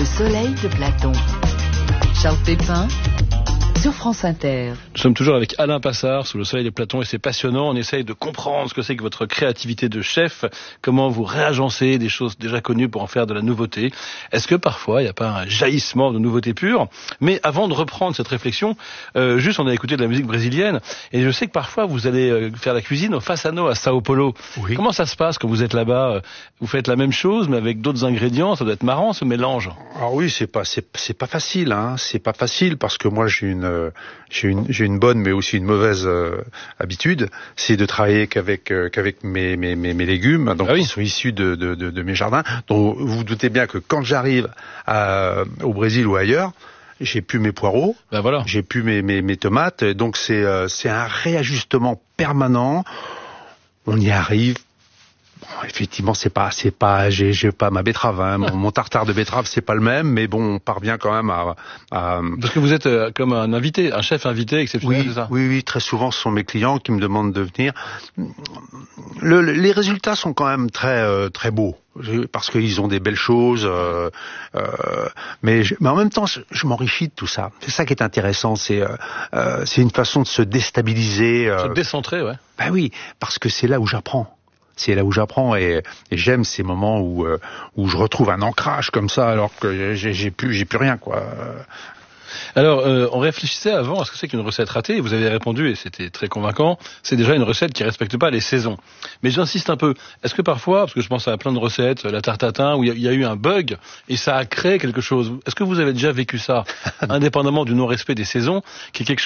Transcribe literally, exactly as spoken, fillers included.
soleil de Platon. Charles Pépin sur France Inter. Nous sommes toujours avec Alain Passard sous le soleil de Platon et c'est passionnant. On essaye de comprendre ce que c'est que votre créativité de chef, comment vous réagencez des choses déjà connues pour en faire de la nouveauté. Est-ce que parfois il n'y a pas un jaillissement de nouveauté pure? Mais avant de reprendre cette réflexion, euh, juste on a écouté de la musique brésilienne et je sais que parfois vous allez euh, faire la cuisine au Fasano à Sao Paulo. Oui. Comment ça se passe quand vous êtes là-bas? Vous faites la même chose mais avec d'autres ingrédients, ça doit être marrant ce mélange. Alors oui, c'est pas c'est, c'est pas facile, hein. C'est pas facile parce que moi j'ai une J'ai une, j'ai une bonne mais aussi une mauvaise euh, habitude, c'est de travailler qu'avec euh, qu'avec mes, mes mes mes légumes, donc ah oui. Qui sont issus de, de de de mes jardins. Donc vous vous doutez bien que quand j'arrive à, au Brésil ou ailleurs, j'ai plus mes poireaux, ben voilà. J'ai plus mes mes mes tomates, donc c'est euh, c'est un réajustement permanent. On y arrive. Bon, effectivement, c'est pas, c'est pas, j'ai, j'ai pas ma betterave, hein. Mon, mon tartare de betterave, c'est pas le même, mais bon, on parvient quand même à, à... Parce que vous êtes euh, comme un invité, un chef invité exceptionnel, oui, c'est ça? Oui, oui, très souvent, ce sont mes clients qui me demandent de venir. Le, les résultats sont quand même très, euh, très beaux. Parce qu'ils ont des belles choses, euh, euh, mais, je, mais en même temps, je, je m'enrichis de tout ça. C'est ça qui est intéressant, c'est, euh, c'est une façon de se déstabiliser. Euh, se décentrer, ouais. Ben oui, parce que c'est là où j'apprends. C'est là où j'apprends et, et j'aime ces moments où euh, où je retrouve un ancrage comme ça alors que j'ai, j'ai plus j'ai plus rien quoi. Alors, euh, on réfléchissait avant à ce que c'est qu'une recette ratée, et vous avez répondu, et c'était très convaincant, c'est déjà une recette qui respecte pas les saisons. Mais j'insiste un peu, est-ce que parfois, parce que je pense à plein de recettes, la tarte tatin, où il y, y a eu un bug, et ça a créé quelque chose, est-ce que vous avez déjà vécu ça, indépendamment du non-respect des saisons, qui est quelque chose